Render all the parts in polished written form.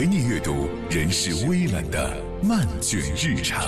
陪你阅读人世微澜的漫卷日常。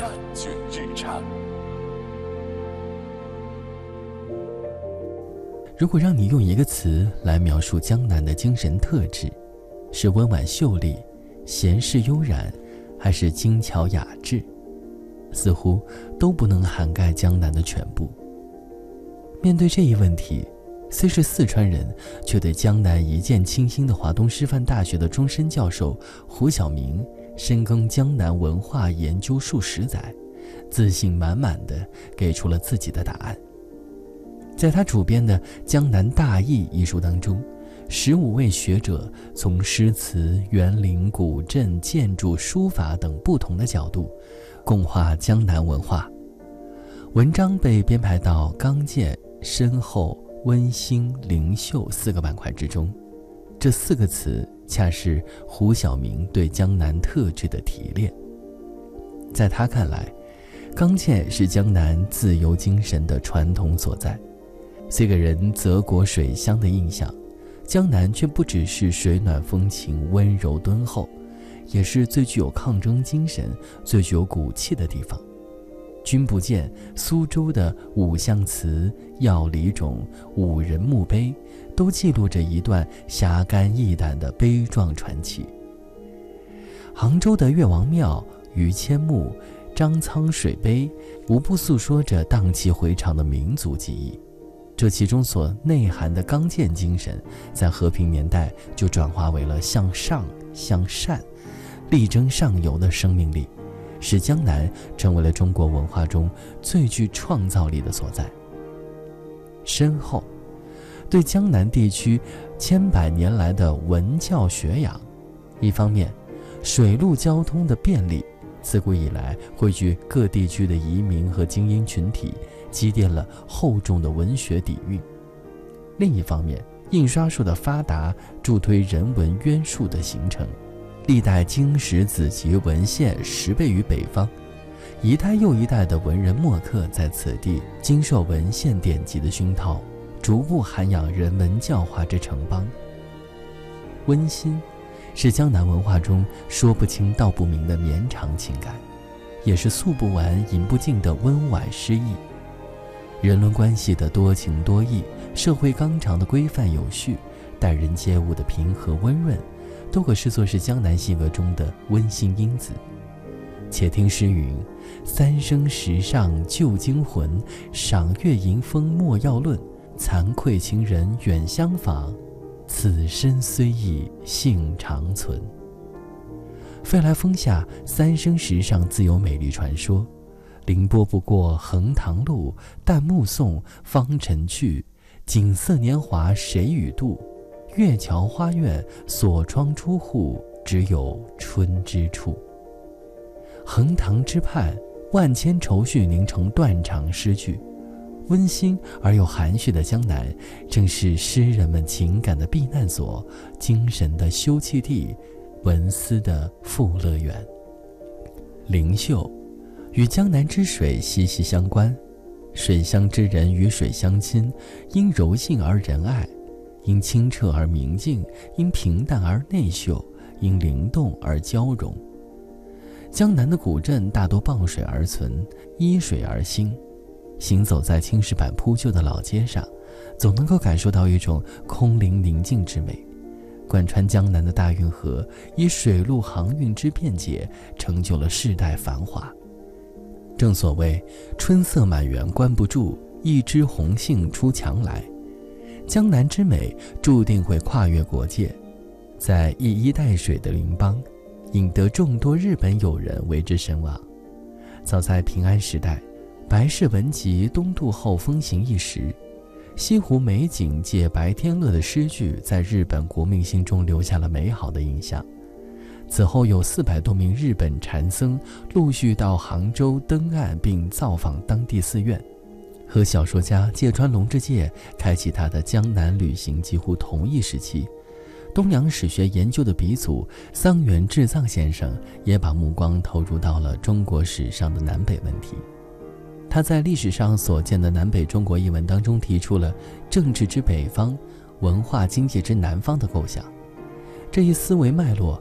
如果让你用一个词来描述江南的精神特质，是温婉秀丽、闲适悠然，还是精巧雅致，似乎都不能涵盖江南的全部。面对这一问题，虽是四川人，却对江南一见倾心的华东师范大学的终身教授胡晓明深耕江南文化研究数十载，自信满满地给出了自己的答案。在他主编的《江南大义》一书当中，15位学者从诗词、园林、古镇、建筑、书法等不同的角度共话江南文化。文章被编排到刚健、深厚、温馨、灵秀4个板块之中，这4个词恰是胡晓明对江南特质的提炼。在他看来，刚健是江南自由精神的传统所在，虽给人泽国水乡的印象，江南却不只是水暖风情、温柔敦厚，也是最具有抗争精神、最具有骨气的地方。君不见苏州的五香祠、药理冢、五人墓碑，都记录着一段侠肝义胆的悲壮传奇。杭州的岳王庙、于谦墓、张苍水碑，无不诉说着荡气回肠的民族记忆。这其中所内涵的刚健精神，在和平年代就转化为了向上、向善、力争上游的生命力，使江南成为了中国文化中最具创造力的所在。深厚，对江南地区千百年来的文教学养，一方面，水陆交通的便利，自古以来汇聚各地区的移民和精英群体，积淀了厚重的文学底蕴；另一方面，印刷术的发达助推人文渊术的形成，历代经史子集文献10倍于北方，一代又一代的文人墨客在此地经受文献典籍的熏陶，逐步涵养人文教化之城邦。温馨是江南文化中说不清道不明的绵长情感，也是诉不完吟不尽的温婉诗意。人伦关系的多情多义，社会纲常的规范有序，待人接物的平和温润，都可视作是江南性格中的温馨因子。且听诗云：三生石上旧精魂，赏月迎风莫要论，惭愧情人远相访，此身虽异性长存。飞来峰下三生石上自有美丽传说，凌波不过横塘路，但目送芳尘去，锦瑟年华谁与度，月桥花院锁窗出户，只有春之处。横塘之畔，万千愁绪凝成断肠诗句，温馨而又含蓄的江南，正是诗人们情感的避难所，精神的休憩地，文思的富乐园。灵秀与江南之水息息相关，水乡之人与水相亲，因柔性而仁爱，因清澈而明净，因平淡而内秀，因灵动而交融。江南的古镇大多傍水而存，依水而兴，行走在青石板铺就的老街上，总能够感受到一种空灵宁静之美。贯穿江南的大运河，以水陆航运之便捷，成就了世代繁华。正所谓春色满园关不住，一枝红杏出墙来。江南之美注定会跨越国界，在一衣带水的邻邦，引得众多日本友人为之神往。早在平安时代，白氏文集东渡后风行一时，西湖美景借白天乐的诗句在日本国民心中留下了美好的印象。此后有400多名日本禅僧陆续到杭州登岸并造访当地寺院，和小说家芥川龙之介开启他的江南旅行几乎同一时期。东洋史学研究的鼻祖桑原智藏先生也把目光投入到了中国史上的南北问题。他在历史上所见的南北中国一文当中提出了政治之北方，文化经济之南方的构想。这一思维脉络